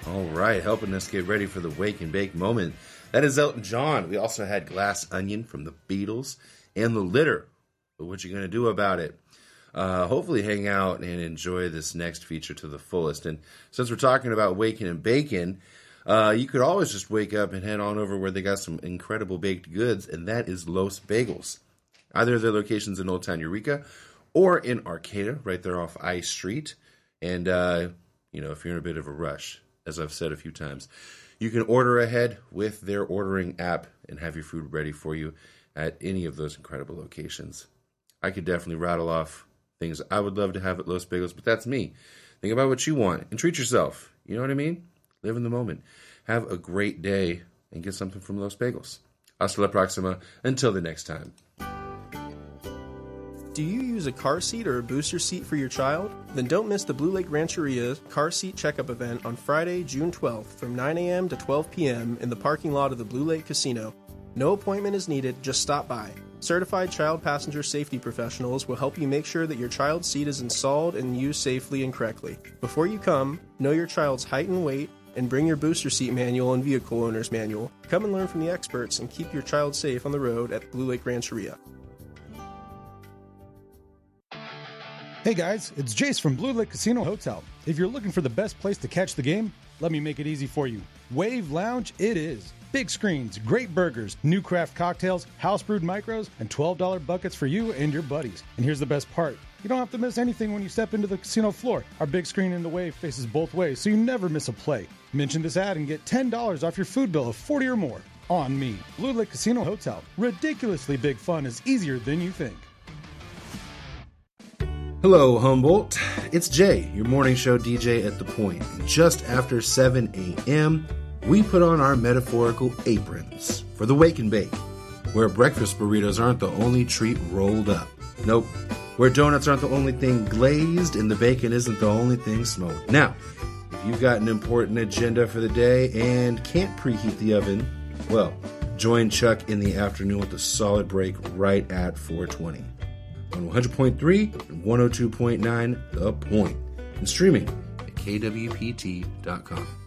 All right, helping us get ready for the wake and bake moment. That is Elton John. We also had Glass Onion from the Beatles and The Litter. But what you going to do about it? Hopefully hang out and enjoy this next feature to the fullest. And since we're talking about waking and baking, you could always just wake up and head on over where they got some incredible baked goods, and that is Los Bagels. Either of their locations in Old Town Eureka or in Arcata, right there off I Street. And, if you're in a bit of a rush, as I've said a few times, you can order ahead with their ordering app and have your food ready for you at any of those incredible locations. I could definitely rattle off things I would love to have at Los Bagels, but that's me. Think about what you want and treat yourself. You know what I mean? Live in the moment. Have a great day and get something from Los Bagels. Hasta la próxima. Until the next time. Do you use a car seat or a booster seat for your child? Then don't miss the Blue Lake Rancheria Car Seat Checkup event on Friday, June 12th from 9 a.m. to 12 p.m. in the parking lot of the Blue Lake Casino. No appointment is needed, just stop by. Certified child passenger safety professionals will help you make sure that your child's seat is installed and used safely and correctly. Before you come, know your child's height and weight, and bring your booster seat manual and vehicle owner's manual. Come and learn from the experts and keep your child safe on the road at Blue Lake Rancheria. Hey guys, it's Jace from Blue Lake Casino Hotel. If you're looking for the best place to catch the game, let me make it easy for you. Wave Lounge it is. Big screens, great burgers, new craft cocktails, house brewed micros, and $12 buckets for you and your buddies. And here's the best part. You don't have to miss anything when you step into the casino floor. Our big screen in the Wave faces both ways, so you never miss a play. Mention this ad and get $10 off your food bill of $40 or more. On me. Blue Lake Casino Hotel. Ridiculously big fun is easier than you think. Hello, Humboldt. It's Jay, your morning show DJ at The Point. Just after 7 a.m., we put on our metaphorical aprons for the wake and bake, where breakfast burritos aren't the only treat rolled up. Nope. Where donuts aren't the only thing glazed and the bacon isn't the only thing smoked. Now, if you've got an important agenda for the day and can't preheat the oven, well, join Chuck in the afternoon with a solid break right at 4:20. On 100.3 and 102.9 The Point, and streaming at kwpt.com.